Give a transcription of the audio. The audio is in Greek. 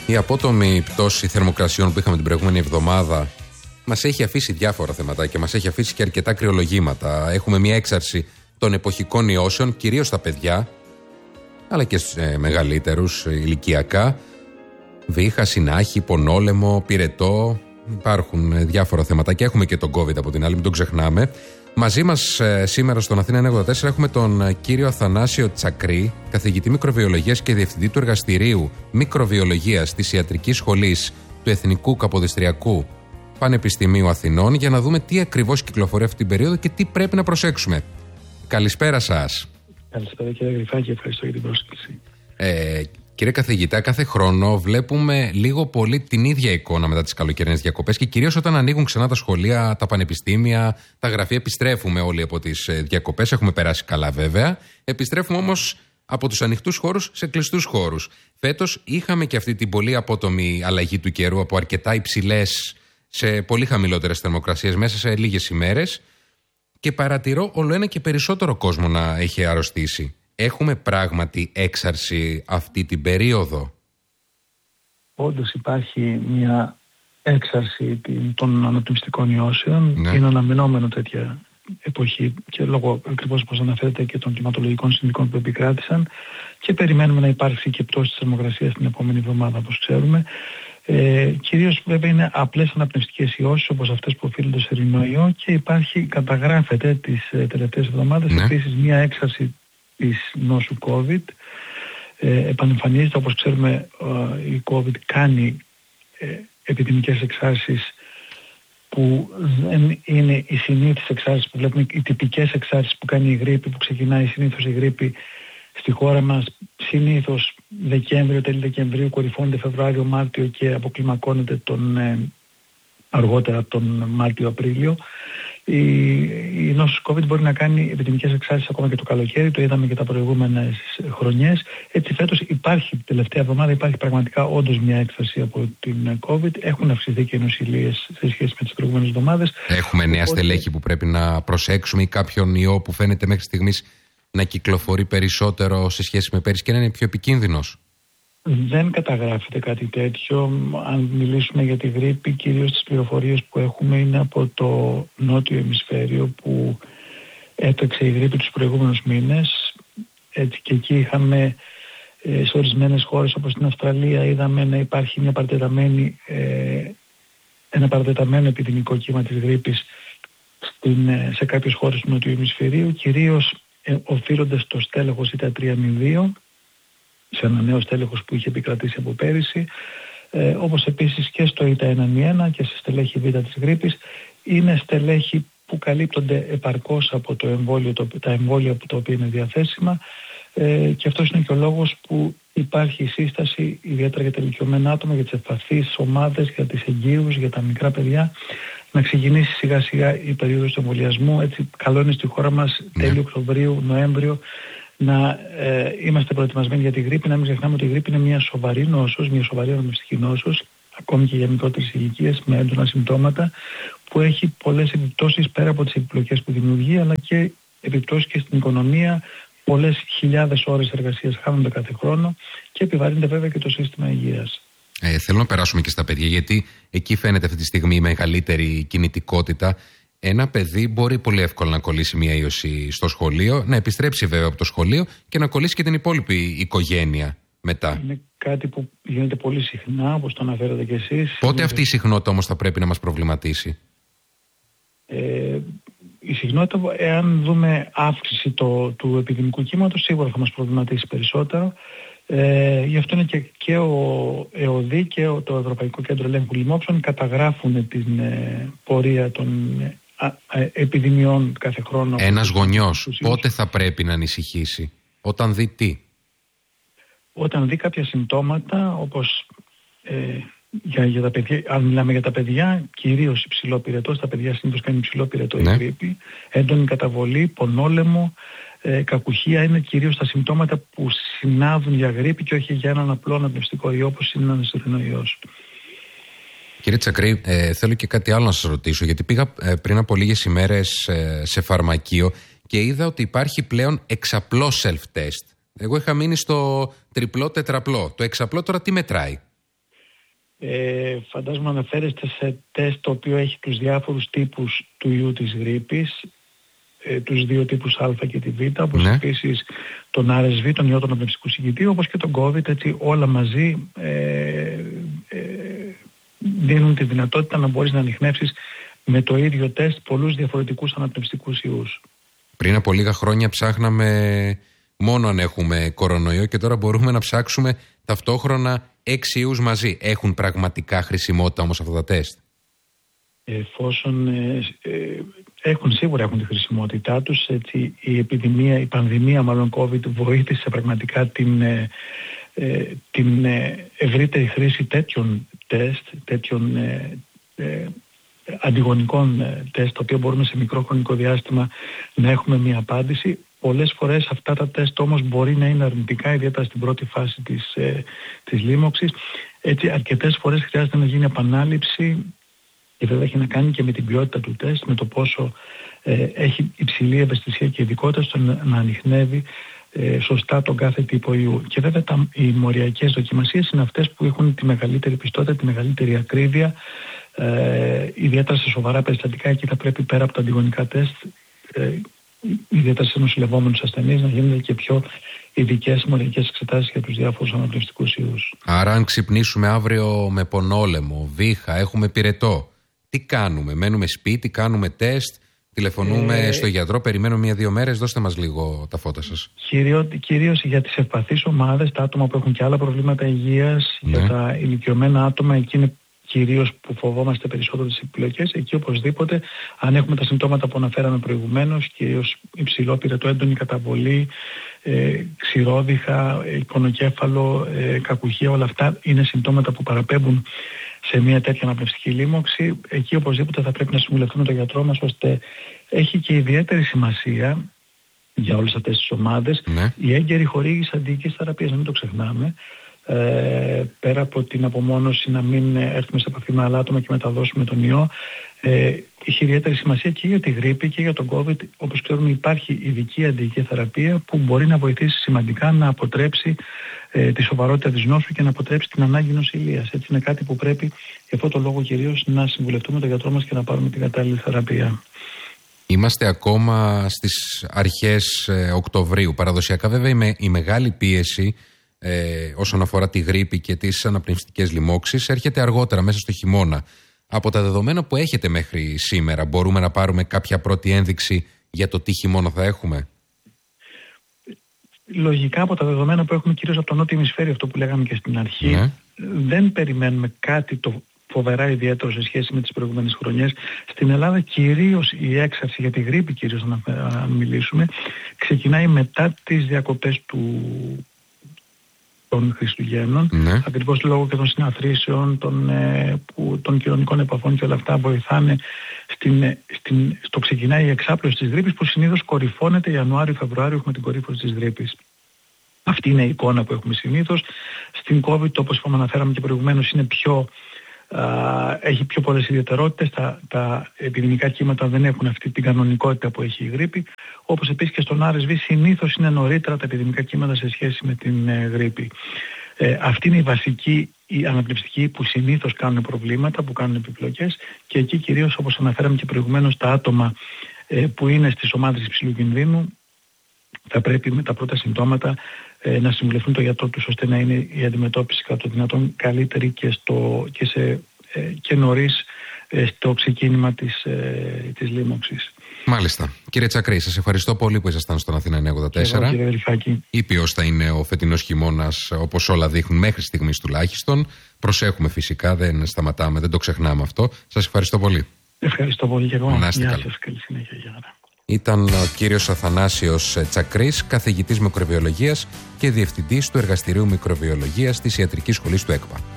Η απότομη πτώση θερμοκρασιών που είχαμε την προηγούμενη εβδομάδα μας έχει αφήσει διάφορα θεματάκια, μας έχει αφήσει και αρκετά κρυολογήματα. Έχουμε μια έξαρση των εποχικών ιώσεων, κυρίως στα παιδιά, αλλά και στους μεγαλύτερους ηλικιακά. Βήχα, συνάχη, πονόλεμο, πυρετό. Υπάρχουν διάφορα θεματάκια. Έχουμε και τον COVID από την άλλη, μην τον ξεχνάμε. Μαζί μας σήμερα στον Αθήνα 94 έχουμε τον κύριο Αθανάσιο Τσακρή, καθηγητή μικροβιολογίας και διευθυντή του εργαστηρίου μικροβιολογίας της Ιατρικής Σχολής του Εθνικού Καποδιστριακού Πανεπιστημίου Αθηνών, για να δούμε τι ακριβώς κυκλοφορεί αυτή την περίοδο και τι πρέπει να προσέξουμε. Καλησπέρα σας. Καλησπέρα κύριε Γρυφάκη, ευχαριστώ για την πρόσκληση. Κύριε καθηγητά, κάθε χρόνο βλέπουμε λίγο πολύ την ίδια εικόνα μετά τις καλοκαιρινές διακοπές και κυρίως όταν ανοίγουν ξανά τα σχολεία, τα πανεπιστήμια, τα γραφεία. Επιστρέφουμε όλοι από τις διακοπές. Έχουμε περάσει καλά βέβαια. Επιστρέφουμε όμως από τους ανοιχτούς χώρους σε κλειστούς χώρους. Φέτος είχαμε και αυτή την πολύ απότομη αλλαγή του καιρού από αρκετά υψηλές σε πολύ χαμηλότερες θερμοκρασίες μέσα σε λίγες ημέρες και παρατηρώ όλο ένα και περισσότερο κόσμο να έχει αρρωστήσει. Έχουμε πράγματι έξαρση αυτή την περίοδο? Όντως υπάρχει μια έξαρση των αναπνευστικών ιώσεων. Ναι. Είναι αναμενόμενο τέτοια εποχή και λόγω ακριβώς όπως αναφέρεται και των κλιματολογικών συνθηκών που επικράτησαν, και περιμένουμε να υπάρξει και πτώση της θερμοκρασίας την επόμενη εβδομάδα, όπως ξέρουμε. Κυρίως βέβαια είναι απλές αναπνευστικές ιώσεις όπως αυτές που οφείλονται σε ρινοϊό, και καταγράφεται τις τελευταίες εβδομάδες επίσης μια έξαρση της νόσου COVID. Επανεμφανίζεται, όπως ξέρουμε, η COVID κάνει επιδημικές εξάρσεις που δεν είναι οι συνήθεις εξάρσεις που βλέπουμε, οι τυπικές εξάρσεις που κάνει η γρίπη, που ξεκινάει συνήθως η γρίπη στη χώρα μας συνήθως Δεκέμβριο, τέλη Δεκεμβρίου, κορυφώνεται Φεβρουάριο, Μάρτιο και αποκλιμακώνεται αργότερα τον Μάρτιο-Απρίλιο. Η νόσος COVID μπορεί να κάνει επιδημικές εξάρσεις ακόμα και το καλοκαίρι, το είδαμε και τα προηγούμενες χρονιές. Έτσι φέτος τελευταία εβδομάδα υπάρχει πραγματικά όντως μια έκφραση από την COVID. Έχουν αυξηθεί και οι νοσηλίες σε σχέση με τις προηγούμενες εβδομάδες. Έχουμε νέα στελέχη που πρέπει να προσέξουμε ή κάποιον ιό που φαίνεται μέχρι στιγμής να κυκλοφορεί περισσότερο σε σχέση με πέρυσι και να είναι πιο επικίνδυνος? Δεν καταγράφεται κάτι τέτοιο. Αν μιλήσουμε για τη γρίπη, κυρίως τις πληροφορίες που έχουμε είναι από το νότιο ημισφαίριο που έπαιξε η γρίπη τους προηγούμενους μήνες. Έτσι, και εκεί είχαμε σε ορισμένες χώρες όπως στην Αυστραλία είδαμε να υπάρχει ένα παρατεταμένο επιδημικό κύμα της γρίπης σε κάποιες χώρες του νότιου ημισφαιρίου, κυρίως οφείλονται στο στέλεχος ΙΤΑ302, σε ένα νέο στέλεχος που είχε επικρατήσει από πέρυσι, όπως επίσης και στο ΙΤΑ101 και σε στελέχη Β της γρίπης. Είναι στελέχη που καλύπτονται επαρκώς από τα εμβόλια τα οποία είναι διαθέσιμα, και αυτός είναι και ο λόγος που υπάρχει η σύσταση ιδιαίτερα για τα ηλικιωμένα άτομα, για τις ευπαθείς ομάδες, για τις εγγύους, για τα μικρά παιδιά, να ξεκινήσει σιγά σιγά η περίοδος του εμβολιασμού. Έτσι καλό είναι στη χώρα μας τέλειο Οκτωβρίου, Νοέμβριο να είμαστε προετοιμασμένοι για τη γρίπη. Να μην ξεχνάμε ότι η γρίπη είναι μια σοβαρή νόσος, μια σοβαρή αναπνευστική νόσος, ακόμη και για μικρότερες ηλικίες με έντονα συμπτώματα, που έχει πολλές επιπτώσεις πέρα από τις επιπλοκές που δημιουργεί, αλλά και επιπτώσεις και στην οικονομία. Πολλές χιλιάδες ώρες εργασίας χάνονται κάθε χρόνο και επιβαρύνεται βέβαια και το σύστημα υγείας. Θέλω να περάσουμε και στα παιδιά, γιατί εκεί φαίνεται αυτή τη στιγμή η μεγαλύτερη κινητικότητα. Ένα παιδί μπορεί πολύ εύκολα να κολλήσει μια ίωση στο σχολείο, να επιστρέψει βέβαια από το σχολείο και να κολλήσει και την υπόλοιπη οικογένεια μετά. Είναι κάτι που γίνεται πολύ συχνά, όπως το αναφέρατε κι εσείς. Πότε αυτή η συχνότητα όμως θα πρέπει να μας προβληματίσει? Η συχνότητα, εάν δούμε αύξηση του επιδημικού κύματος, σίγουρα θα μας προβληματίσει περισσότερο. Γι' αυτό είναι και ο ΕΟΔΗ και το Ευρωπαϊκό Κέντρο Ελέγχου Λοιμόξεων καταγράφουν την πορεία των επιδημιών κάθε χρόνο. Ένας γονιός πότε θα πρέπει να ανησυχήσει? Όταν δει τι? Όταν δει κάποια συμπτώματα, όπως για τα παιδιά, αν μιλάμε για τα παιδιά, κυρίως υψηλό πυρετό. Στα παιδιά συνήθως κάνει υψηλό πυρετό η γρίπη, έντονη καταβολή, πονόλεμο, κακουχία. Είναι κυρίως τα συμπτώματα που συνάδουν για γρίπη και όχι για έναν απλό αναπνευστικό ιό όπως είναι ένας ρινοϊός. Κύριε Τσακρή, θέλω και κάτι άλλο να σας ρωτήσω, γιατί πήγα πριν από λίγες ημέρες σε φαρμακείο και είδα ότι υπάρχει πλέον εξαπλό self-test. Εγώ είχα μείνει στο τριπλό, τετραπλό. Το εξαπλό τώρα τι μετράει? Φαντάζομαι αναφέρεστε σε τεστ το οποίο έχει τους διάφορους τύπους του ιού της γρίπης, τους δύο τύπους Α και τη Β, όπως επίσης τον RSV, τον ιό του αναπνευστικού συγκητίου, όπως και τον COVID, έτσι όλα μαζί δίνουν τη δυνατότητα να μπορείς να ανιχνεύσεις με το ίδιο τεστ πολλούς διαφορετικούς αναπνευστικούς ιούς. Πριν από λίγα χρόνια ψάχναμε μόνο αν έχουμε κορονοϊό και τώρα μπορούμε να ψάξουμε ταυτόχρονα 6 ιούς μαζί. Έχουν πραγματικά χρησιμότητα όμως αυτά τα τεστ? Εφόσον σίγουρα έχουν τη χρησιμότητά τους, έτσι, η πανδημία μάλλον COVID βοήθησε πραγματικά την ευρύτερη χρήση τέτοιων τεστ, τέτοιων αντιγονικών τεστ, τα οποία μπορούμε σε μικρό χρονικό διάστημα να έχουμε μια απάντηση. Πολλές φορές αυτά τα τεστ όμως μπορεί να είναι αρνητικά, ιδιαίτερα στην πρώτη φάση της λίμωξης. Έτσι αρκετές φορές χρειάζεται να γίνει επανάληψη, και βέβαια έχει να κάνει και με την ποιότητα του τεστ, με το πόσο έχει υψηλή ευαισθησία και ειδικότητα στο να ανιχνεύει σωστά τον κάθε τύπο ιού. Και βέβαια οι μοριακές δοκιμασίες είναι αυτές που έχουν τη μεγαλύτερη πιστότητα, τη μεγαλύτερη ακρίβεια, ιδιαίτερα σε σοβαρά περιστατικά. Εκεί θα πρέπει πέρα από τα αντιγονικά τεστ, ιδιαίτερα σε νοσηλευόμενους ασθενείς, να γίνονται και πιο ειδικές μοριακές εξετάσεις για τους διάφορους αναπνευστικούς ιούς. Άρα αν ξυπνήσουμε αύριο με πονόλεμο, βήχα, έχουμε πυρετό, τι κάνουμε? Μένουμε σπίτι, κάνουμε τεστ, τηλεφωνούμε στο γιατρό, περιμένουμε 1-2 μέρες? Δώστε μας λίγο τα φώτα σας. Κυρίως για τις ευπαθείς ομάδες, τα άτομα που έχουν και άλλα προβλήματα υγείας, για τα ηλικιωμένα άτομα, εκεί είναι κυρίως που φοβόμαστε περισσότερο τις επιλογές. Εκεί οπωσδήποτε, αν έχουμε τα συμπτώματα που αναφέραμε προηγουμένως, κυρίως υψηλό πυρετό, έντονη καταβολή, ξηρόδιχα, πονοκέφαλο, κακουχία, όλα αυτά είναι συμπτώματα που παραπέμπουν σε μια τέτοια αναπνευστική λίμωξη. Εκεί οπωσδήποτε θα πρέπει να συμβουλευτούμε τον γιατρό μας, ώστε έχει και ιδιαίτερη σημασία για όλες αυτές τις ομάδες η έγκαιρη χορήγηση αντιοικής θεραπείας, να μην το ξεχνάμε. Πέρα από την απομόνωση, να μην έρθουμε σε επαφή με άλλα άτομα και μεταδώσουμε τον ιό, έχει ιδιαίτερη σημασία και για τη γρίπη και για τον COVID. Όπως ξέρουμε, υπάρχει ειδική αντιοική θεραπεία που μπορεί να βοηθήσει σημαντικά να αποτρέψει τη σοβαρότητα της νόσου και να αποτρέψει την ανάγκη νοσηλείας. Έτσι είναι κάτι που πρέπει, για αυτό το λόγο κυρίως, να συμβουλευτούμε τον γιατρό μας και να πάρουμε την κατάλληλη θεραπεία. Είμαστε ακόμα στις αρχές Οκτωβρίου. Παραδοσιακά βέβαια η μεγάλη πίεση όσον αφορά τη γρίπη και τις αναπνευστικές λοιμώξεις έρχεται αργότερα, μέσα στο χειμώνα. Από τα δεδομένα που έχετε μέχρι σήμερα, μπορούμε να πάρουμε κάποια πρώτη ένδειξη για το τι χειμώνα θα έχουμε? Λογικά από τα δεδομένα που έχουμε κυρίως από το νότιο ημισφαίριο, αυτό που λέγαμε και στην αρχή, δεν περιμένουμε κάτι το φοβερά ιδιαίτερο σε σχέση με τις προηγούμενες χρονιές. Στην Ελλάδα κυρίως η έξαρση για τη γρίπη, κυρίως αν μιλήσουμε, ξεκινάει μετά τις διακοπές των Χριστουγέννων, ακριβώς λόγω και των συναθρήσεων, των κοινωνικών επαφών και όλα αυτά βοηθάνε στο ξεκινάει η εξάπλωση της γρίπης, που συνήθως κορυφώνεται Ιανουάριο-Φεβρουάριο, έχουμε την κορύφωση της γρίπης. Αυτή είναι η εικόνα που έχουμε συνήθως. Στην COVID, όπως αναφέραμε και προηγουμένως, είναι έχει πιο πολλές ιδιαιτερότητες. Τα επιδημικά κύματα δεν έχουν αυτή την κανονικότητα που έχει η γρίπη. Όπως επίσης και στον RSV συνήθως είναι νωρίτερα τα επιδημικά κύματα σε σχέση με την γρίπη. Αυτή είναι η βασική, η αναπνευστική, που συνήθως κάνουν προβλήματα, που κάνουν επιπλοκές, και εκεί κυρίως, όπως αναφέραμε και προηγουμένως, τα άτομα που είναι στις ομάδες υψηλού κινδύνου θα πρέπει με τα πρώτα συμπτώματα να συμβουλευτούν τον γιατρό τους, ώστε να είναι η αντιμετώπιση κατά το δυνατόν καλύτερη και νωρίς στο ξεκίνημα της λίμωξης. Μάλιστα. Κύριε Τσακρή, σας ευχαριστώ πολύ που ήσασταν στον Αθήνα 984. Κύριε Βελιφάκη. Ήπιος θα είναι ο φετινός χειμώνας, όπως όλα δείχνουν μέχρι στιγμής τουλάχιστον. Προσέχουμε φυσικά, δεν σταματάμε, δεν το ξεχνάμε αυτό. Σας ευχαριστώ πολύ. Ευχαριστώ πολύ και εγώ. Να είστε καλά. Καλή συνέχεια. Γεια. Ήταν ο κύριος Αθανάσιος Τσακρής, καθηγητής μικροβιολογίας και διευθυντής του Εργαστηρίου Μικροβιολογίας της Ιατρικής Σχολής του ΕΚΠΑ.